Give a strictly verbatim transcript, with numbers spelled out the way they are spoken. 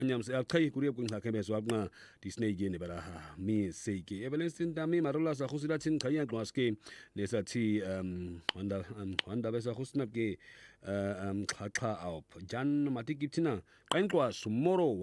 nyam se akhay kuriya kun khakhe be swap nga disney ge ne bara ha mi se ke evalensin da mi marola sa khusila tin khaya klas ke ne sa ti um wanda wanda be sa khusnap ke um kha kha op jan mati kiptina kain klas moro